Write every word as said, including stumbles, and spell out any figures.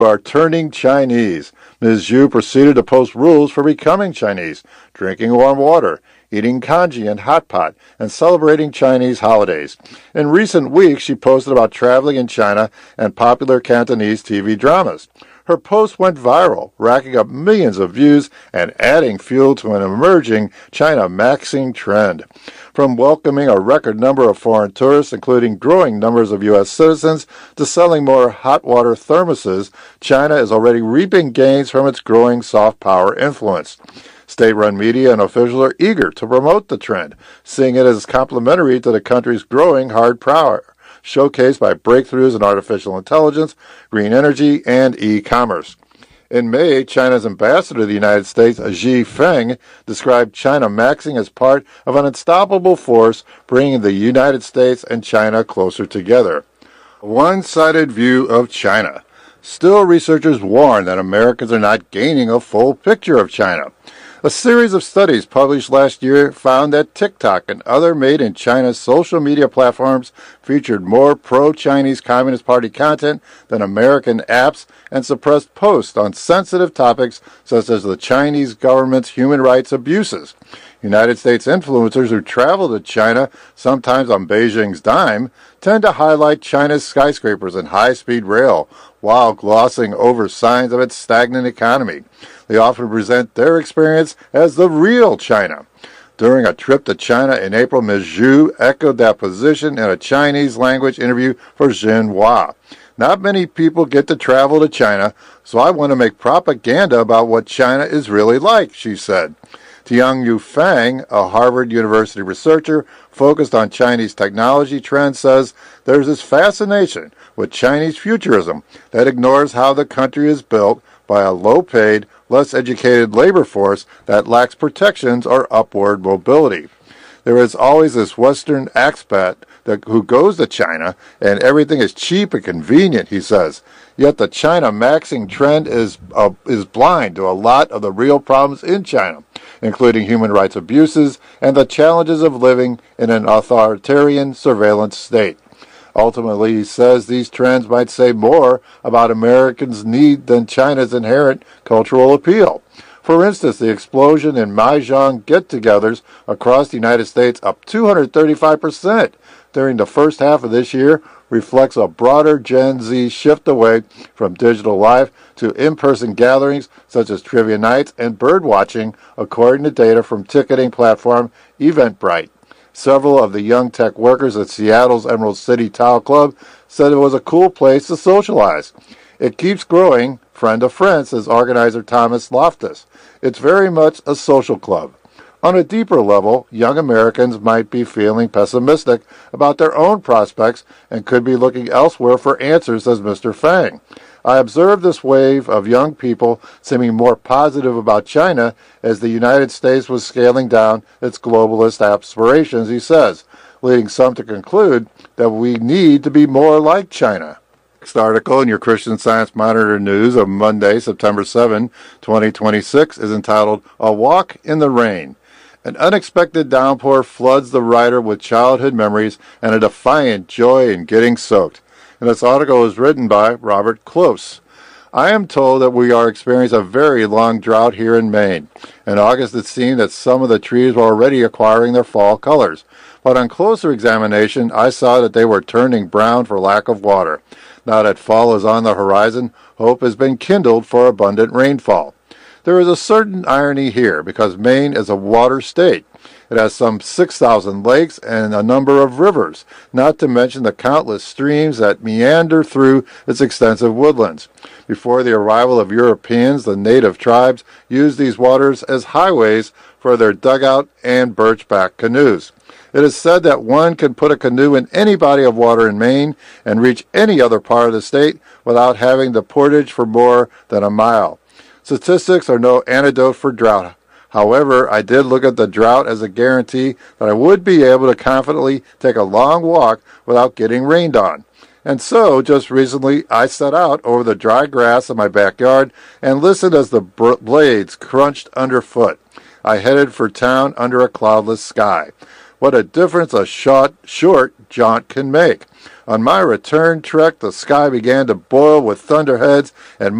are turning Chinese. Miz Zhu proceeded to post rules for becoming Chinese, drinking warm water, eating congee and hot pot, and celebrating Chinese holidays. In recent weeks, she posted about traveling in China and popular Cantonese T V dramas. Her post went viral, racking up millions of views and adding fuel to an emerging China maxing trend. From welcoming a record number of foreign tourists, including growing numbers of U S citizens, to selling more hot water thermoses, China is already reaping gains from its growing soft power influence. State-run media and officials are eager to promote the trend, seeing it as complementary to the country's growing hard power, showcased by breakthroughs in artificial intelligence, green energy, and e-commerce. In May, China's ambassador to the United States, Xi Feng, described China maxing as part of an unstoppable force bringing the United States and China closer together. A one-sided view of China. Still, researchers warn that Americans are not gaining a full picture of China. A series of studies published last year found that TikTok and other made-in-China social media platforms featured more pro-Chinese Communist Party content than American apps and suppressed posts on sensitive topics such as the Chinese government's human rights abuses. United States influencers who travel to China, sometimes on Beijing's dime, tend to highlight China's skyscrapers and high-speed rail while glossing over signs of its stagnant economy. They often present their experience as the real China. During a trip to China in April, Miz Zhu echoed that position in a Chinese-language interview for Xinhua. Not many people get to travel to China, so I want to make propaganda about what China is really like, she said. Tianyu Fang, a Harvard University researcher focused on Chinese technology trends, says there's this fascination with Chinese futurism that ignores how the country is built by a low-paid, less educated labor force that lacks protections or upward mobility. There is always this Western expat that, who goes to China, and everything is cheap and convenient, he says. Yet the China maxing trend is uh, is blind to a lot of the real problems in China, including human rights abuses and the challenges of living in an authoritarian surveillance state. Ultimately, he says these trends might say more about Americans' need than China's inherent cultural appeal. For instance, the explosion in Mahjong get-togethers across the United States, up two hundred thirty-five percent during the first half of this year, reflects a broader Gen Z shift away from digital life to in-person gatherings such as trivia nights and bird watching, according to data from ticketing platform Eventbrite. Several of the young tech workers at Seattle's Emerald City Tao Club said it was a cool place to socialize. It keeps growing, friend of friend, says organizer Thomas Loftus. It's very much a social club. On a deeper level, young Americans might be feeling pessimistic about their own prospects and could be looking elsewhere for answers, says Mister Fang. I observed this wave of young people seeming more positive about China as the United States was scaling down its globalist aspirations, he says, leading some to conclude that we need to be more like China. Next article in your Christian Science Monitor News of Monday, September seventh, twenty twenty-six, is entitled A Walk in the Rain. An unexpected downpour floods the writer with childhood memories and a defiant joy in getting soaked. And this article is written by Robert Close. I am told that we are experiencing a very long drought here in Maine. In August, it seemed that some of the trees were already acquiring their fall colors. But on closer examination, I saw that they were turning brown for lack of water. Now that fall is on the horizon, hope has been kindled for abundant rainfall. There is a certain irony here, because Maine is a water state. It has some six thousand lakes and a number of rivers, not to mention the countless streams that meander through its extensive woodlands. Before the arrival of Europeans, the native tribes used these waters as highways for their dugout and birch-back canoes. It is said that one can put a canoe in any body of water in Maine and reach any other part of the state without having the portage for more than a mile. Statistics are no antidote for drought. However, I did look at the drought as a guarantee that I would be able to confidently take a long walk without getting rained on. And so, just recently, I set out over the dry grass in my backyard and listened as the blades crunched underfoot. I headed for town under a cloudless sky. what a difference a short, short jaunt can make. On my return trek, the sky began to boil with thunderheads, and